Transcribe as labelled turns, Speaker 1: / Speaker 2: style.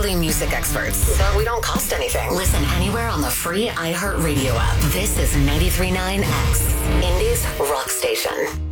Speaker 1: literally music experts, but we don't cost anything. Listen anywhere on the free iHeartRadio app. This is 93.9 X, Indy's rock station.